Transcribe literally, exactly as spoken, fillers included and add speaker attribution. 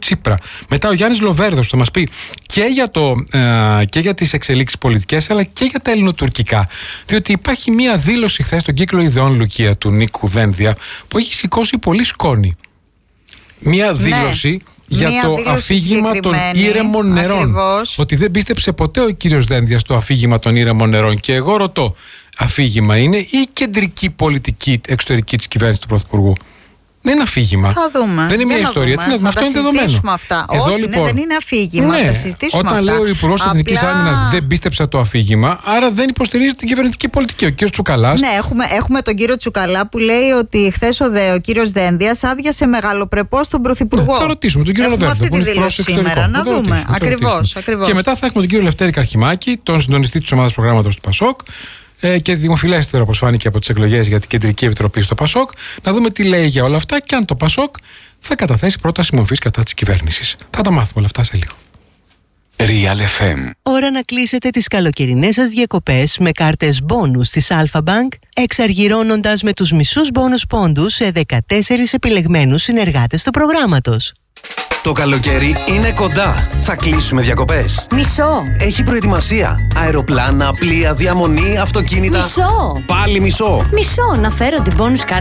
Speaker 1: Τσίπρα. Μετά ο Γιάννης Λοβέρδος θα μας πει και για, το, ε, και για τις εξελίξεις πολιτικές, αλλά και για τα ελληνοτουρκικά. Διότι υπάρχει μία δήλωση χθες στον κύκλο Ιδεών Λουκία του Νίκου Δένδια που έχει σηκώσει πολύ σκόνη. Μία δήλωση. Ναι. Για
Speaker 2: Μία
Speaker 1: το αφήγημα των ήρεμων νερών. Ακριβώς. Ότι δεν πίστεψε ποτέ ο κύριος Δένδιας στο αφήγημα των ήρεμων νερών. Και εγώ ρωτώ, αφήγημα είναι ή κεντρική πολιτική εξωτερική της κυβέρνησης του Πρωθυπουργού? Δεν είναι αφήγημα.
Speaker 2: Θα δούμε.
Speaker 1: Δεν είναι μια ιστορία. Τι να,
Speaker 2: να
Speaker 1: αυτό
Speaker 2: τα
Speaker 1: είναι δεδομένο.
Speaker 2: Αυτά.
Speaker 1: Εδώ,
Speaker 2: όχι,
Speaker 1: λοιπόν,
Speaker 2: ναι, δεν είναι αφήγημα.
Speaker 1: Ναι,
Speaker 2: θα συζητήσουμε
Speaker 1: όταν
Speaker 2: αυτά.
Speaker 1: λέει ο Υπουργός Απλά... Εθνικής Άμυνας δεν πίστεψα το αφήγημα, άρα δεν υποστηρίζει την κυβερνητική πολιτική. Ο κύριος Τσουκαλάς.
Speaker 2: Ναι, έχουμε, έχουμε τον κύριο Τσουκαλά που λέει ότι χθες ο, δε, ο κύριος Δένδιας άδειασε μεγαλοπρεπώς τον Πρωθυπουργό.
Speaker 1: Ναι, θα ρωτήσουμε τον κύριο Λοβέρδο.
Speaker 2: Αυτή τη δήλωση σήμερα. Να δούμε. Ακριβώς.
Speaker 1: Και μετά θα έχουμε τον κύριο Λευτέρη Καρχημάκη, τον συντονιστή της ομάδας προγράμματος του ΠΑΣΟΚ. Και δημοφιλέστερο, όπως φάνηκε από τις εκλογές για την Κεντρική Επιτροπή στο ΠΑΣΟΚ, να δούμε τι λέει για όλα αυτά και αν το ΠΑΣΟΚ θα καταθέσει πρόταση μορφής κατά της κυβέρνησης. Θα τα μάθουμε όλα αυτά σε λίγο.
Speaker 3: Real εφ εμ.
Speaker 4: Ώρα να κλείσετε τις καλοκαιρινές σας διακοπές με κάρτες μπόνους της Alpha Bank, εξαργυρώνοντας με τους μισούς μπόνους πόντους σε δεκατέσσερις επιλεγμένους συνεργάτες του προγράμματος.
Speaker 5: Το καλοκαίρι είναι κοντά. Θα κλείσουμε διακοπές.
Speaker 6: Μισό.
Speaker 5: Έχει προετοιμασία. Αεροπλάνα, πλοία, διαμονή, αυτοκίνητα.
Speaker 6: Μισό.
Speaker 5: Πάλι μισό.
Speaker 6: Μισό. Να φέρω την bonus card